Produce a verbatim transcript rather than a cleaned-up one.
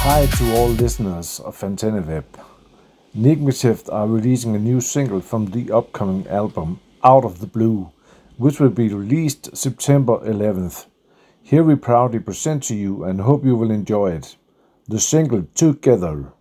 Hi to all listeners of Antenna Nigmative are releasing a new single from the upcoming album Out of the Blue, which will be released September eleventh. Here we proudly present to you and hope you will enjoy it. The single Together.